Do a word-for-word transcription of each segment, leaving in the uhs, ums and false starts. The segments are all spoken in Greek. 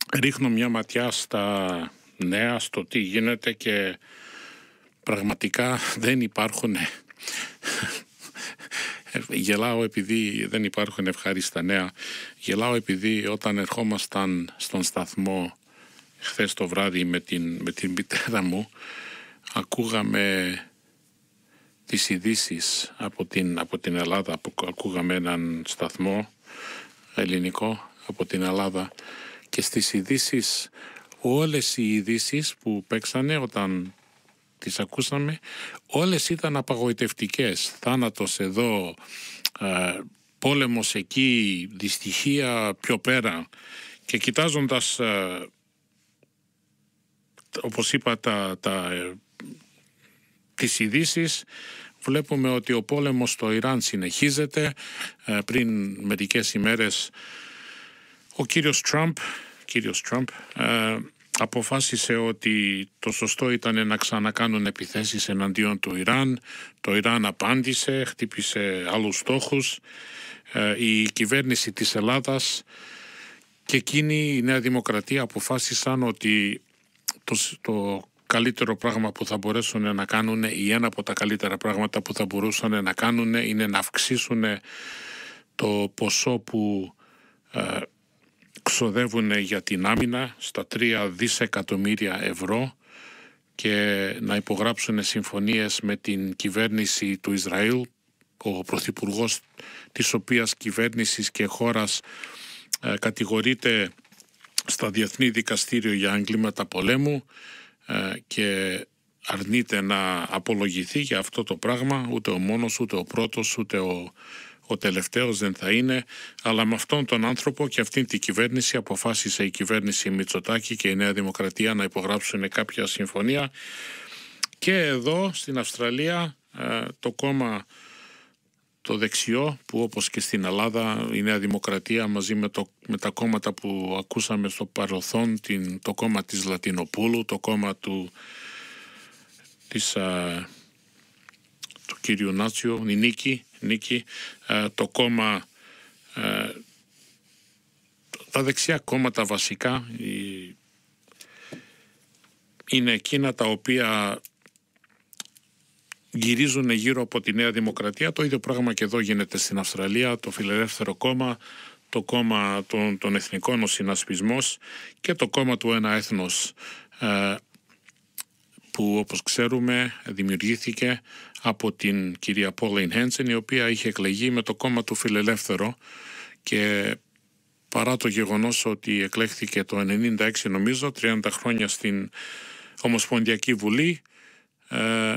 ρίχνω μια ματιά στα νέα, στο τι γίνεται και πραγματικά δεν υπάρχουν... Γελάω επειδή δεν υπάρχουν ευχάριστα νέα. Γελάω επειδή όταν ερχόμασταν στον σταθμό χθες το βράδυ με την, με την μητέρα μου, ακούγαμε τις ειδήσεις από την, από την Ελλάδα. Ακούγαμε έναν σταθμό ελληνικό από την Ελλάδα και στις ειδήσεις, όλες οι ειδήσεις που παίξανε όταν τις ακούσαμε, όλες ήταν απαγοητευτικές. Θάνατος εδώ, ε, πόλεμος εκεί, δυστυχία πιο πέρα. Και κοιτάζοντας, ε, όπως είπα, τα, τα, ε, τις ειδήσεις, βλέπουμε ότι ο πόλεμος στο Ιράν συνεχίζεται. Ε, πριν μερικές ημέρες ο κύριος Τραμπ, κύριος Τραμπ ε, αποφάσισε ότι το σωστό ήταν να ξανακάνουν επιθέσεις εναντίον του Ιράν. Το Ιράν απάντησε, χτύπησε άλλους στόχους. Ε, η κυβέρνηση της Ελλάδας και εκείνη, η Νέα Δημοκρατία, αποφάσισαν ότι το, το καλύτερο πράγμα που θα μπορέσουν να κάνουν ή ένα από τα καλύτερα πράγματα που θα μπορούσαν να κάνουν είναι να αυξήσουν το ποσό που ε, ξοδεύουν για την άμυνα στα τρία δισεκατομμύρια ευρώ και να υπογράψουν συμφωνίες με την κυβέρνηση του Ισραήλ, ο πρωθυπουργός της οποίας κυβέρνησης και χώρας ε, κατηγορείται στα Διεθνή Δικαστήριο για εγκλήματα πολέμου ε, και αρνείται να απολογηθεί για αυτό το πράγμα. Ούτε ο μόνος, ούτε ο πρώτος, ούτε ο Ο τελευταίος δεν θα είναι, αλλά με αυτόν τον άνθρωπο και αυτήν την κυβέρνηση αποφάσισε η κυβέρνηση Μητσοτάκη και η Νέα Δημοκρατία να υπογράψουν κάποια συμφωνία. Και εδώ στην Αυστραλία το κόμμα το δεξιό, που όπως και στην Ελλάδα η Νέα Δημοκρατία μαζί με, το, με τα κόμματα που ακούσαμε στο παρελθόν, την, το κόμμα της Λατινοπούλου, το κόμμα του, της, α, του κύριου Νάτσιο, η Νίκη, Νίκη, το κόμμα, τα δεξιά κόμματα βασικά είναι εκείνα τα οποία γυρίζουν γύρω από τη Νέα Δημοκρατία. Το ίδιο πράγμα και εδώ γίνεται στην Αυστραλία, το Φιλελεύθερο Κόμμα, το κόμμα των, των Εθνικών, ο Συνασπισμός και το κόμμα του Ένα Έθνος, που όπως ξέρουμε δημιουργήθηκε από την κυρία Πόλιν Χένσεν, η οποία είχε εκλεγεί με το κόμμα του Φιλελεύθερο, και παρά το γεγονός ότι εκλέχθηκε το ενενήντα έξι, νομίζω, τριάντα χρόνια στην Ομοσπονδιακή Βουλή, ε,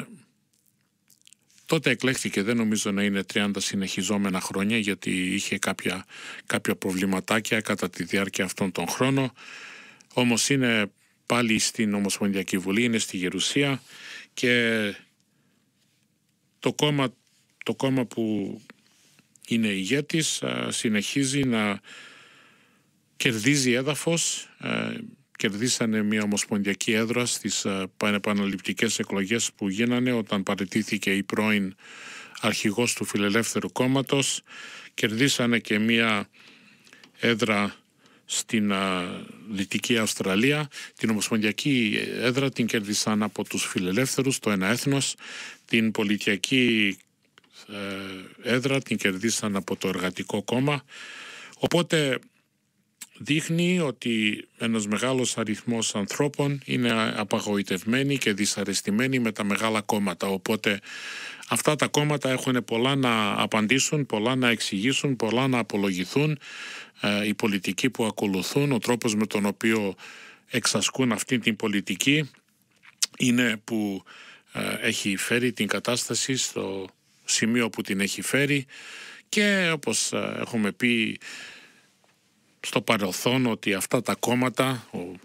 τότε εκλέχθηκε, δεν νομίζω να είναι τριάντα συνεχιζόμενα χρόνια, γιατί είχε κάποια, κάποια προβληματάκια κατά τη διάρκεια αυτών των χρόνων, όμως είναι πάλι στην Ομοσπονδιακή Βουλή, είναι στη Γερουσία, και το κόμμα, το κόμμα που είναι ηγέτης συνεχίζει να κερδίζει έδαφος. Κερδίσανε μια ομοσπονδιακή έδρα στις επαναληπτικές εκλογές που γίνανε όταν παραιτήθηκε η πρώην αρχηγός του Φιλελεύθερου Κόμματος. Κερδίσανε και μια έδρα στην α, Δυτική Αυστραλία. Την ομοσπονδιακή έδρα την κέρδισαν από τους φιλελεύθερους, το Ένα Έθνος. Την πολιτιακή ε, έδρα την κερδίσαν από το Εργατικό Κόμμα. Οπότε δείχνει ότι ένας μεγάλος αριθμός ανθρώπων είναι απαγοητευμένοι και δυσαρεστημένοι με τα μεγάλα κόμματα. Οπότε αυτά τα κόμματα έχουν πολλά να απαντήσουν, πολλά να εξηγήσουν, πολλά να απολογηθούν. Ε, οι πολιτικοί που ακολουθούν, ο τρόπος με τον οποίο εξασκούν αυτή την πολιτική είναι που ε, έχει φέρει την κατάσταση στο σημείο που την έχει φέρει, και όπως ε, έχουμε πει στο παρελθόν, ότι αυτά τα κόμματα,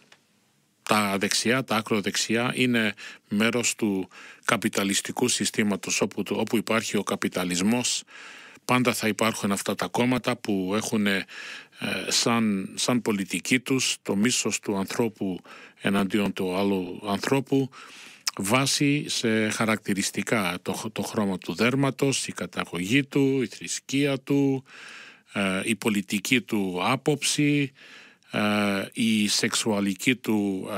τα δεξιά, τα άκροδεξιά, είναι μέρος του καπιταλιστικού συστήματος. Όπου, όπου υπάρχει ο καπιταλισμός, πάντα θα υπάρχουν αυτά τα κόμματα που έχουν ε, σαν, σαν πολιτική τους το μίσος του ανθρώπου εναντίον του άλλου ανθρώπου, βάσει σε χαρακτηριστικά, το, το χρώμα του δέρματος, η καταγωγή του, η θρησκεία του, η πολιτική του άποψη, η σεξουαλική του,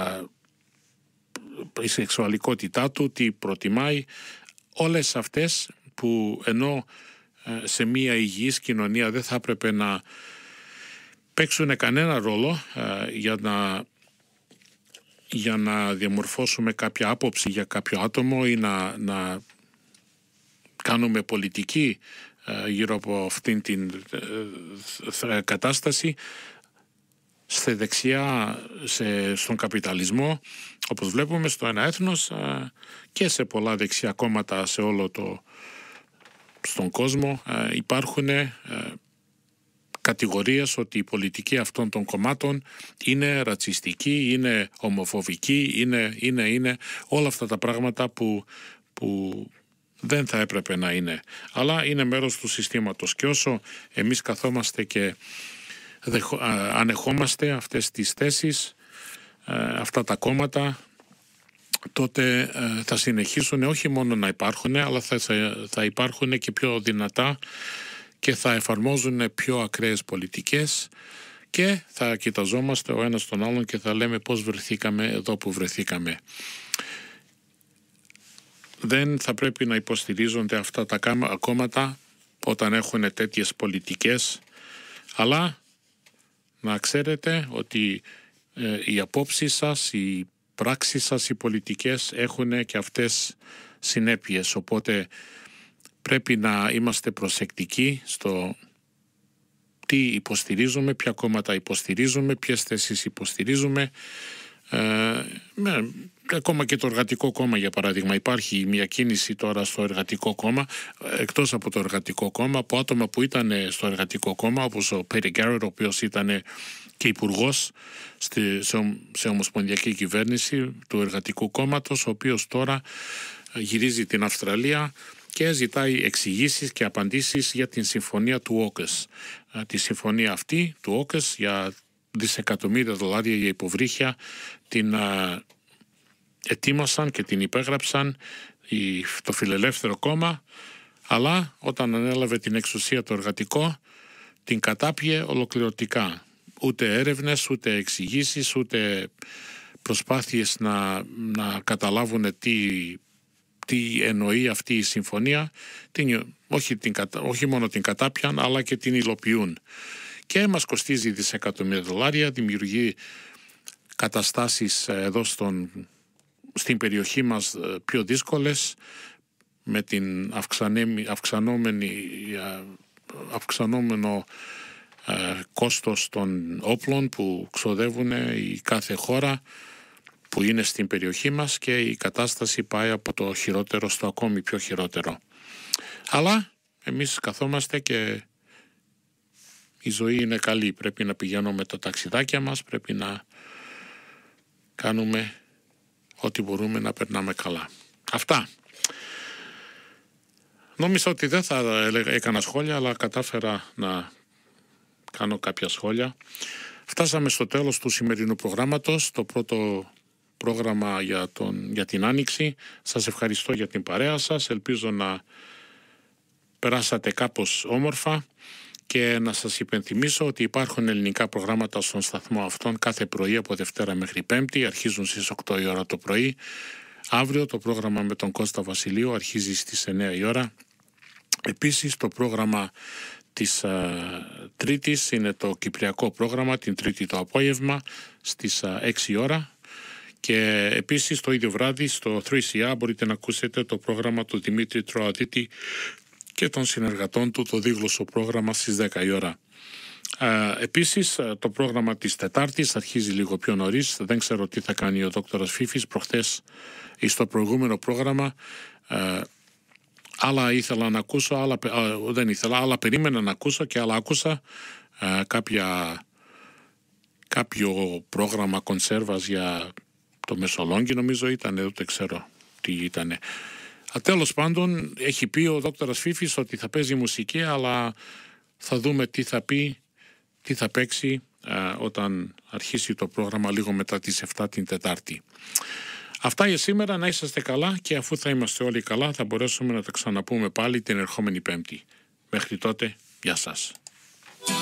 η σεξουαλικότητά του, τι προτιμάει, όλες αυτές που ενώ σε μια υγιής κοινωνία δεν θα έπρεπε να παίξουν κανένα ρόλο για να, για να διαμορφώσουμε κάποια άποψη για κάποιο άτομο ή να, να κάνουμε πολιτική γύρω από αυτήν την κατάσταση. Στη δεξιά, σε, στον καπιταλισμό, όπως βλέπουμε στο ένα έθνος και σε πολλά δεξιά κόμματα σε όλο το στον κόσμο υπάρχουν κατηγορίες ότι η πολιτική αυτών των κομμάτων είναι ρατσιστική, είναι ομοφοβική, είναι, είναι, είναι όλα αυτά τα πράγματα που, που δεν θα έπρεπε να είναι. Αλλά είναι μέρος του συστήματος και όσο εμείς καθόμαστε και δεχο, ανεχόμαστε αυτές τις θέσεις, αυτά τα κόμματα, τότε θα συνεχίσουν όχι μόνο να υπάρχουν, αλλά θα, θα υπάρχουν και πιο δυνατά και θα εφαρμόζουν πιο ακραίες πολιτικές και θα κοιταζόμαστε ο ένας τον άλλον και θα λέμε πώς βρεθήκαμε εδώ που βρεθήκαμε. Δεν θα πρέπει να υποστηρίζονται αυτά τα κόμματα όταν έχουν τέτοιες πολιτικές, αλλά να ξέρετε ότι ε, οι απόψεις σας, οι πράξεις σας, οι πολιτικές έχουν και αυτές συνέπειες, οπότε πρέπει να είμαστε προσεκτικοί στο τι υποστηρίζουμε, ποια κόμματα υποστηρίζουμε, ποιες θέσεις υποστηρίζουμε. Ε, με, ακόμα και το Εργατικό Κόμμα, για παράδειγμα, υπάρχει μια κίνηση τώρα στο Εργατικό Κόμμα, εκτός από το Εργατικό Κόμμα, από άτομα που ήταν στο Εργατικό Κόμμα, όπως ο Πέτερ Γκάρετ, ο οποίος ήταν και υπουργός στη, σε, σε ομοσπονδιακή κυβέρνηση του Εργατικού Κόμματος, ο οποίος τώρα γυρίζει την Αυστραλία και ζητάει εξηγήσεις και απαντήσεις για την συμφωνία του όκες. Τη συμφωνία αυτή του όκες για δισεκατομμύρια δολάρια για υποβρύχια την α, ετοίμασαν και την υπέγραψαν η, το Φιλελεύθερο Κόμμα, αλλά όταν ανέλαβε την εξουσία το Εργατικό την κατάπιε ολοκληρωτικά. Ούτε έρευνες, ούτε εξηγήσεις, ούτε προσπάθειες να, να καταλάβουν τι, τι εννοεί αυτή η συμφωνία, την, όχι, την, όχι μόνο την κατάπιαν αλλά και την υλοποιούν. Και μας κοστίζει δισεκατομμύρια δολάρια, δημιουργεί καταστάσεις εδώ στον, στην περιοχή μας πιο δύσκολες, με την αυξανόμενη, αυξανόμενο ε, κόστος των όπλων που ξοδεύουν η κάθε χώρα που είναι στην περιοχή μας και η κατάσταση πάει από το χειρότερο στο ακόμη πιο χειρότερο. Αλλά εμείς καθόμαστε και η ζωή είναι καλή, πρέπει να πηγαίνουμε τα ταξιδάκια μας, πρέπει να κάνουμε ό,τι μπορούμε να περνάμε καλά. Αυτά. Νόμιζα ότι δεν θα έκανα σχόλια, αλλά κατάφερα να κάνω κάποια σχόλια. Φτάσαμε στο τέλος του σημερινού προγράμματος, το πρώτο πρόγραμμα για, τον, για την Άνοιξη. Σας ευχαριστώ για την παρέα σας, ελπίζω να περάσατε κάπως όμορφα και να σας υπενθυμίσω ότι υπάρχουν ελληνικά προγράμματα στον σταθμό αυτόν κάθε πρωί από Δευτέρα μέχρι Πέμπτη, αρχίζουν στις οκτώ η ώρα το πρωί. Αύριο το πρόγραμμα με τον Κώστα Βασιλείου αρχίζει στις εννιά η ώρα. Επίσης το πρόγραμμα της α, Τρίτης είναι το Κυπριακό πρόγραμμα, την Τρίτη το απόγευμα στις α, έξι η ώρα. Και επίσης το ίδιο βράδυ στο θρι σι έι μπορείτε να ακούσετε το πρόγραμμα του Δημήτρη Τροαδίτη και των συνεργατών του, το δίγλωσσο πρόγραμμα στις δέκα η ώρα. Ε, επίσης το πρόγραμμα της Τετάρτης αρχίζει λίγο πιο νωρίς, δεν ξέρω τι θα κάνει ο δόκτωρας Φίφης. Προχθές στο προηγούμενο πρόγραμμα ε, άλλα ήθελα να ακούσω, άλλα, ε, δεν ήθελα, άλλα περίμενα να ακούσω και άλλα άκουσα ε, κάποια, κάποιο πρόγραμμα κονσέρβας για το Μεσολόγγι νομίζω ήταν, ούτε ξέρω τι ήτανε. Τέλος πάντων, έχει πει ο δόκτωρας Φίφης ότι θα παίζει μουσική, αλλά θα δούμε τι θα πει, τι θα παίξει α, όταν αρχίσει το πρόγραμμα λίγο μετά τις επτά την Τετάρτη. Αυτά για σήμερα, να είσαστε καλά και αφού θα είμαστε όλοι καλά θα μπορέσουμε να τα ξαναπούμε πάλι την ερχόμενη Πέμπτη. Μέχρι τότε, γεια σας.